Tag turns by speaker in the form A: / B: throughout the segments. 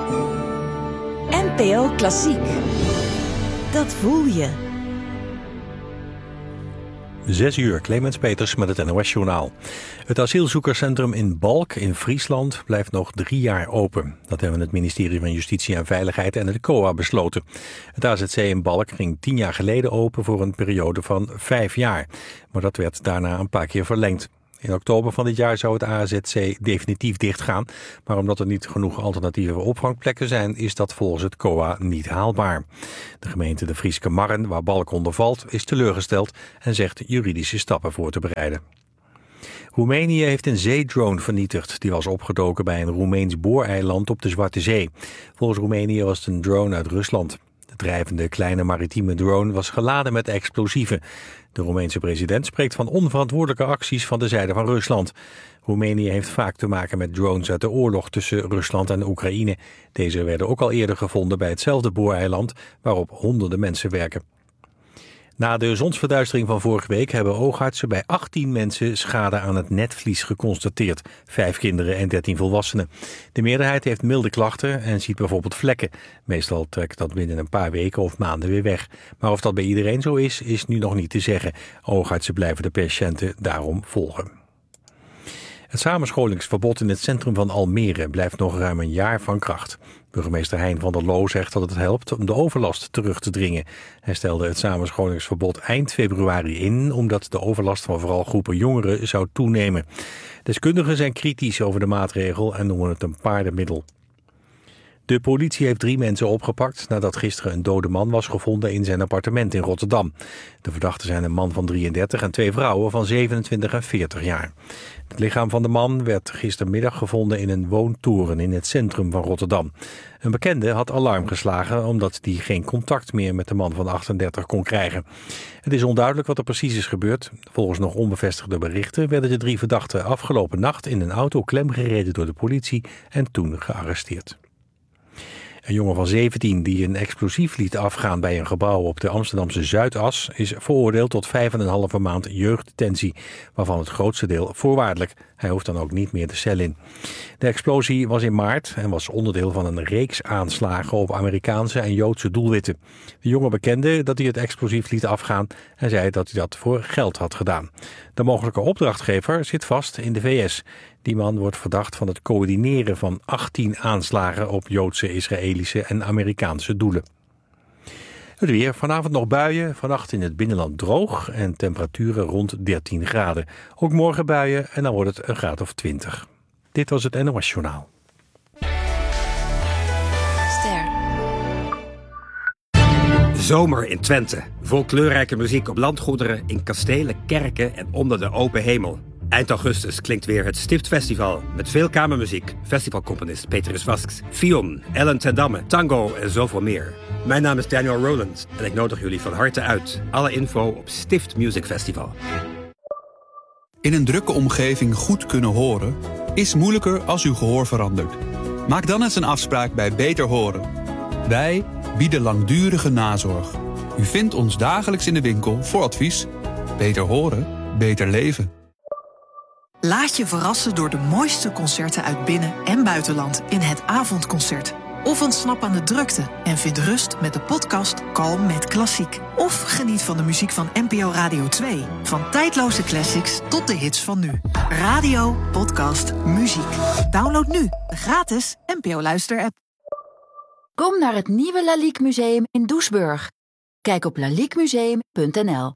A: NPO Klassiek. Dat voel je.
B: 6:00, Clemens Peters met het NOS-journaal. Het asielzoekerscentrum in Balk in Friesland blijft nog 3 jaar open. Dat hebben het ministerie van Justitie en Veiligheid en het COA besloten. Het AZC in Balk ging 10 jaar geleden open voor een periode van 5 jaar. Maar dat werd daarna een paar keer verlengd. In oktober van dit jaar zou het AZC definitief dichtgaan. Maar omdat er niet genoeg alternatieve opvangplekken zijn, is dat volgens het COA niet haalbaar. De gemeente de Frieske Marren, waar Balk onder valt, is teleurgesteld en zegt juridische stappen voor te bereiden. Roemenië heeft een zeedrone vernietigd. Die was opgedoken bij een Roemeens booreiland op de Zwarte Zee. Volgens Roemenië was het een drone uit Rusland. De drijvende kleine maritieme drone was geladen met explosieven. De Roemeense president spreekt van onverantwoordelijke acties van de zijde van Rusland. Roemenië heeft vaak te maken met drones uit de oorlog tussen Rusland en Oekraïne. Deze werden ook al eerder gevonden bij hetzelfde booreiland waarop honderden mensen werken. Na de zonsverduistering van vorige week hebben oogartsen bij 18 mensen schade aan het netvlies geconstateerd. 5 kinderen en 13 volwassenen. De meerderheid heeft milde klachten en ziet bijvoorbeeld vlekken. Meestal trekt dat binnen een paar weken of maanden weer weg. Maar of dat bij iedereen zo is nu nog niet te zeggen. Oogartsen blijven de patiënten daarom volgen. Het samenscholingsverbod in het centrum van Almere blijft nog ruim een jaar van kracht. Burgemeester Hein van der Loo zegt dat het helpt om de overlast terug te dringen. Hij stelde het samenscholingsverbod eind februari in, omdat de overlast van vooral groepen jongeren zou toenemen. Deskundigen zijn kritisch over de maatregel en noemen het een paardenmiddel. De politie heeft 3 mensen opgepakt nadat gisteren een dode man was gevonden in zijn appartement in Rotterdam. De verdachten zijn een man van 33 en 2 vrouwen van 27 en 40 jaar. Het lichaam van de man werd gistermiddag gevonden in een woontoren in het centrum van Rotterdam. Een bekende had alarm geslagen omdat die geen contact meer met de man van 38 kon krijgen. Het is onduidelijk wat er precies is gebeurd. Volgens nog onbevestigde berichten werden de 3 verdachten afgelopen nacht in een auto klemgereden door de politie en toen gearresteerd. Een jongen van 17 die een explosief liet afgaan bij een gebouw op de Amsterdamse Zuidas is veroordeeld tot 5,5 maand jeugddetentie, waarvan het grootste deel voorwaardelijk. Hij hoeft dan ook niet meer de cel in. De explosie was in maart en was onderdeel van een reeks aanslagen op Amerikaanse en Joodse doelwitten. De jongen bekende dat hij het explosief liet afgaan en zei dat hij dat voor geld had gedaan. De mogelijke opdrachtgever zit vast in de VS. Die man wordt verdacht van het coördineren van 18 aanslagen op Joodse, Israëlische en Amerikaanse doelen. Het weer, vanavond nog buien, vannacht in het binnenland droog en temperaturen rond 13 graden. Ook morgen buien en dan wordt het een graad of 20. Dit was het NOS Journaal.
C: Zomer in Twente. Vol kleurrijke muziek op landgoederen, in kastelen, kerken en onder de open hemel. Eind augustus klinkt weer het Stiftfestival met veel kamermuziek, festivalcomponist Petrus Vasks, Fion, Ellen ten Damme, tango en zoveel meer. Mijn naam is Daniel Rowland en ik nodig jullie van harte uit. Alle info op Stift Music Festival.
D: In een drukke omgeving goed kunnen horen is moeilijker als uw gehoor verandert. Maak dan eens een afspraak bij Beter Horen. Wij bieden langdurige nazorg. U vindt ons dagelijks in de winkel voor advies. Beter horen, beter leven.
E: Laat je verrassen door de mooiste concerten uit binnen- en buitenland in het avondconcert. Of ontsnap aan de drukte en vind rust met de podcast Kalm met Klassiek. Of geniet van de muziek van NPO Radio 2. Van tijdloze classics tot de hits van nu. Radio, podcast, muziek. Download nu de gratis NPO Luister-app.
F: Kom naar het nieuwe Lalique Museum in Doesburg. Kijk op laliquemuseum.nl.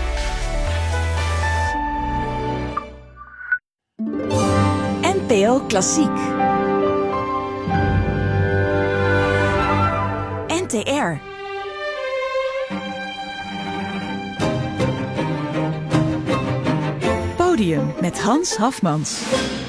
A: NPO Klassiek. NTR. Podium met Hans Hafmans.